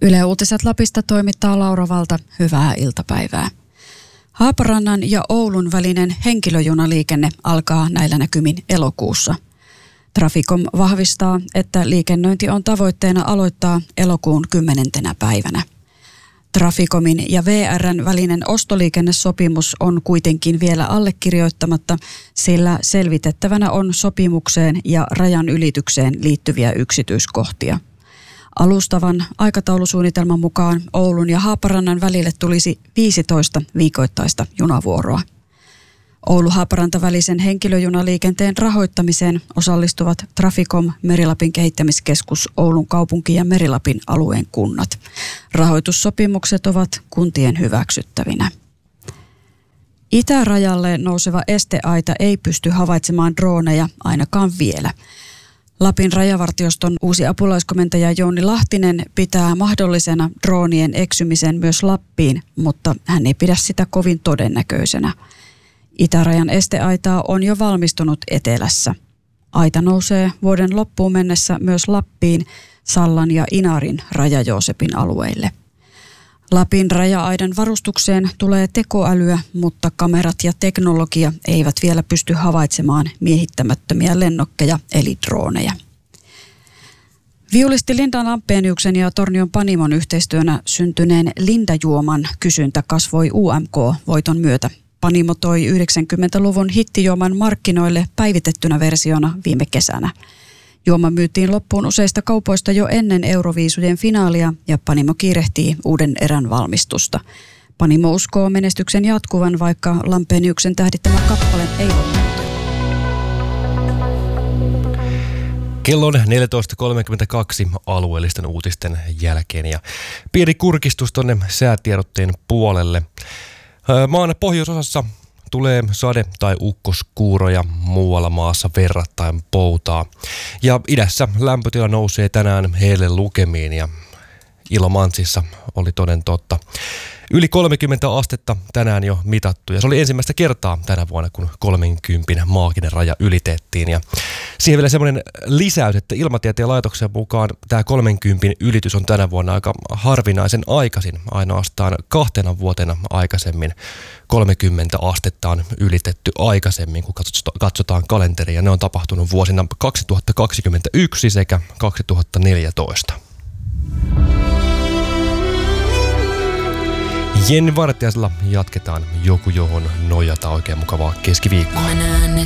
Yle Uutiset Lapista toimittaa Laura Valta. Hyvää iltapäivää. Haaparannan ja Oulun välinen henkilöjunaliikenne alkaa näillä näkymin elokuussa. Traficom vahvistaa, että liikennöinti on tavoitteena aloittaa elokuun 10. päivänä. Traficomin ja VR:n välinen ostoliikennesopimus on kuitenkin vielä allekirjoittamatta, sillä selvitettävänä on sopimukseen ja rajan ylitykseen liittyviä yksityiskohtia. Alustavan aikataulusuunnitelman mukaan Oulun ja Haaparannan välille tulisi 15 viikoittaista junavuoroa. Oulu-Haaparanta välisen henkilöjunaliikenteen rahoittamiseen osallistuvat Traficom, Meri-Lapin kehittämiskeskus, Oulun kaupunki ja Meri-Lapin alueen kunnat. Rahoitussopimukset ovat kuntien hyväksyttävinä. Itärajalle nouseva esteaita ei pysty havaitsemaan droneja ainakaan vielä. Lapin rajavartioston uusi apulaiskomentaja Jouni Lahtinen pitää mahdollisena droonien eksymisen myös Lappiin, mutta hän ei pidä sitä kovin todennäköisenä. Itärajan esteaitaa on jo valmistunut etelässä. Aita nousee vuoden loppuun mennessä myös Lappiin, Sallan ja Inarin Raja-Joosepin alueille. Lapin raja-aidan varustukseen tulee tekoälyä, mutta kamerat ja teknologia eivät vielä pysty havaitsemaan miehittämättömiä lennokkeja eli drooneja. Viulisti Linda Lampeniuksen ja Tornion Panimon yhteistyönä syntyneen Linda-juoman kysyntä kasvoi UMK-voiton myötä. Panimo toi 90-luvun hittijuoman markkinoille päivitettynä versiona viime kesänä. Juoma myytiin loppuun useista kaupoista jo ennen Euroviisujen finaalia ja Panimo kiirehtii uuden erän valmistusta. Panimo uskoo menestyksen jatkuvan, vaikka Lampeniuksen tähdittämä kappale ei ole. Kello on 14.32 alueellisten uutisten jälkeen ja pieni kurkistus tuonne säätiedotteen puolelle. Maan pohjoisosassa tulee sade- tai ukkoskuuroja, muualla maassa verrattain poutaa. Ja idässä lämpötila nousee tänään heille lukemiin ja Ilomantsissa oli toden totta yli 30 astetta tänään jo mitattu. Ja se oli ensimmäistä kertaa tänä vuonna, kun 30 maaginen raja ylitettiin. Ja siihen vielä semmoinen lisäys, että Ilmatieteen laitoksen mukaan tämä 30 ylitys on tänä vuonna aika harvinaisen aikaisin. Ainoastaan 2 vuotena aikaisemmin 30 astetta on ylitetty aikaisemmin, kun katsotaan kalenteria. Ne on tapahtunut vuosina 2021 sekä 2014. Jenni Vartiaisella jatketaan Joku johon nojata. Oikein mukavaa keskiviikkoa. Mä näen ne